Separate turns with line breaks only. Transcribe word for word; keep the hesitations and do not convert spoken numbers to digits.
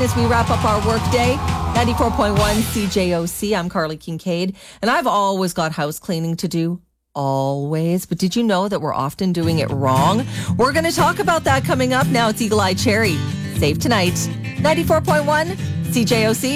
as we wrap up our workday. ninety-four point one C J O C. I'm Carly Kincaid, and I've always got house cleaning to do. Always. But did you know that we're often doing it wrong? We're going to talk about that coming up now. It's Eagle Eye Cherry. Save tonight. ninety-four point one C J O C.